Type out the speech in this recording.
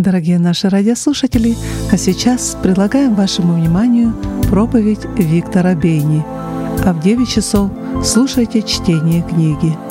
Дорогие наши радиослушатели, а сейчас предлагаем вашему вниманию проповедь Виктора Бейни. А в 9 часов слушайте чтение книги.